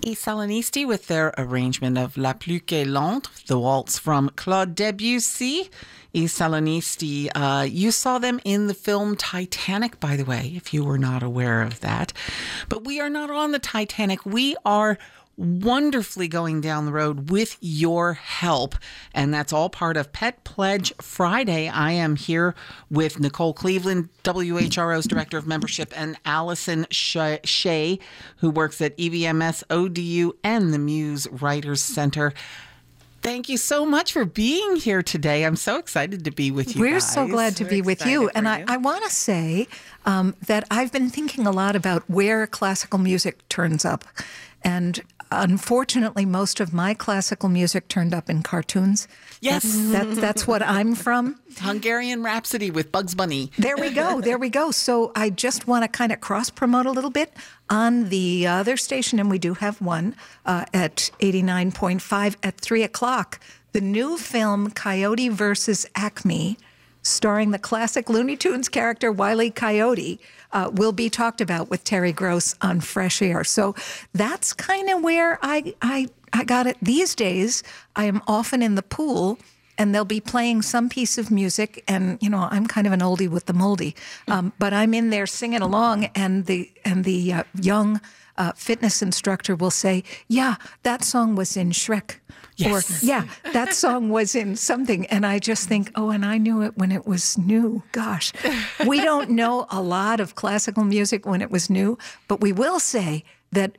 Et Salonisti with their arrangement of La Plus que Lente, the waltz from Claude Debussy. Et Salonisti, you saw them in the film Titanic, by the way, if you were not aware of that. But we are not on the Titanic. We are wonderfully going down the road with your help. And that's all part of Pet Pledge Friday. I am here with Nicole Cleveland, WHRO's Director of Membership, and Allison Shea, who works at EVMS, ODU, and the Muse Writers Center. Thank you so much for being here today. I'm so excited to be with you We're guys. so glad to be with you. And I want to say that I've been thinking a lot about where classical music turns up. And unfortunately, most of my classical music turned up in cartoons. Yes. That's what I'm from. Hungarian Rhapsody with Bugs Bunny. There we go. There we go. So I just want to kind of cross-promote a little bit on the other station, and we do have one at 89.5 at 3 o'clock. The new film, Coyote vs. Acme, starring the classic Looney Tunes character Wile E. Coyote, will be talked about with Terry Gross on Fresh Air. So that's kind of where I got it. These days, I am often in the pool, and they'll be playing some piece of music, and I'm kind of an oldie with the moldy, but I'm in there singing along, and the young fitness instructor will say, "Yeah, that song was in Shrek." Yes. Or, yeah, that song was in something. And I just think, oh, and I knew it when it was new. Gosh, we don't know a lot of classical music when it was new, but we will say that,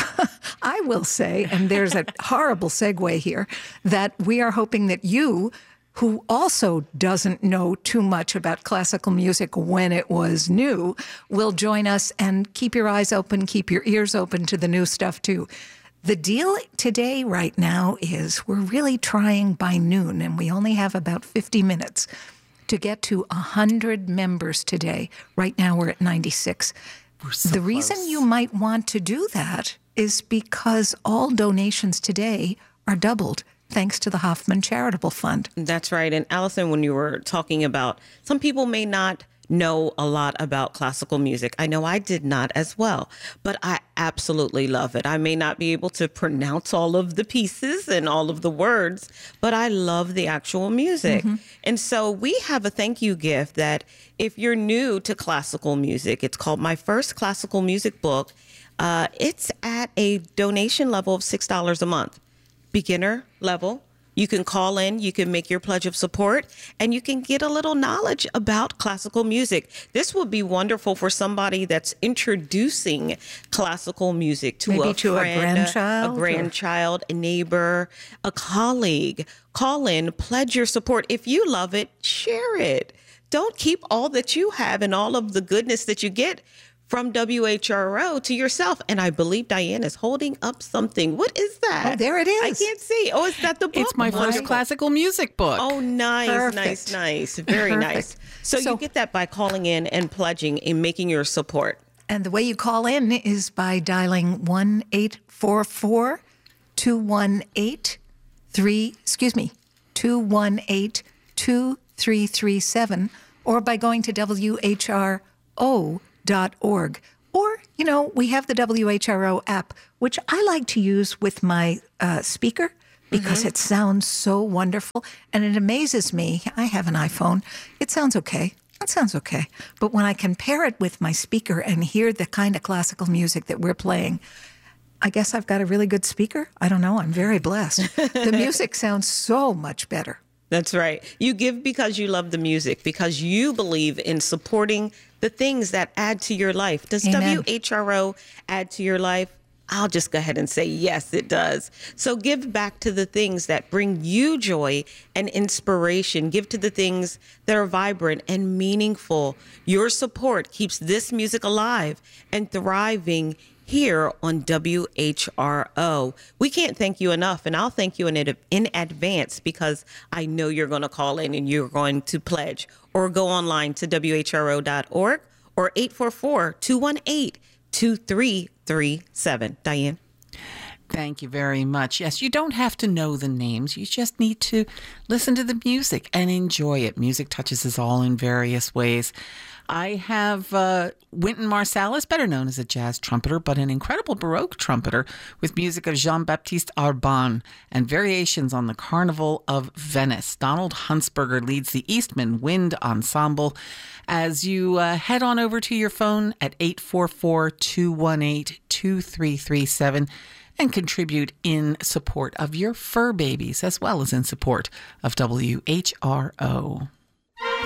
I will say, and there's a horrible segue here, that we are hoping that you, who also doesn't know too much about classical music when it was new, will join us and keep your eyes open, keep your ears open to the new stuff too. The deal today right now is we're really trying by noon, and we only have about 50 minutes to get to 100 members today. Right now we're at 96. We're so the reason close. you might want to do that is because all donations today are doubled thanks to the Hoffman Charitable Fund. That's right. And Allison, when you were talking about, some people may not know a lot about classical music. I know I did not as well, but I absolutely love it. I may not be able to pronounce all of the pieces and all of the words, but I love the actual music. Mm-hmm. And so we have a thank you gift that if you're new to classical music, it's called My First Classical Music Book. It's at a donation level of $6 a month, beginner level. You can call in, you can make your pledge of support, and you can get a little knowledge about classical music. This will be wonderful for somebody that's introducing classical music to maybe a to friend, a grandchild, a neighbor, a colleague. Call in, pledge your support. If you love it, share it. Don't keep all that you have and all of the goodness that you get from WHRO to yourself. And I believe Diane is holding up something. What is that? Oh, there it is. I can't see. Oh, is that the book? It's my first classical music book. Oh, nice, Perfect. nice. Very Perfect. nice. So you get that by calling in and pledging and making your support. And the way you call in is by dialing 218-2337, or by going to WHRO.org. Or, we have the WHRO app, which I like to use with my speaker because it sounds so wonderful. And it amazes me. I have an iPhone. It sounds okay. That sounds okay. But when I compare it with my speaker and hear the kind of classical music that we're playing, I guess I've got a really good speaker. I don't know. I'm very blessed. The music sounds so much better. That's right. You give because you love the music, because you believe in supporting the things that add to your life. Does Amen. WHRO add to your life? I'll just go ahead and say, yes, it does. So give back to the things that bring you joy and inspiration. Give to the things that are vibrant and meaningful. Your support keeps this music alive and thriving here on WHRO. We can't thank you enough, and I'll thank you in advance because I know you're going to call in and you're going to pledge, or go online to WHRO.org or 844-218-2337. Diane? Thank you very much. Yes, you don't have to know the names. You just need to listen to the music and enjoy it. Music touches us all in various ways. I have Wynton Marsalis, better known as a jazz trumpeter, but an incredible Baroque trumpeter with music of Jean-Baptiste Arban and variations on the Carnival of Venice. Donald Huntsberger leads the Eastman Wind Ensemble. As you head on over to your phone at 844-218-2337 and contribute in support of your fur babies as well as in support of WHRO.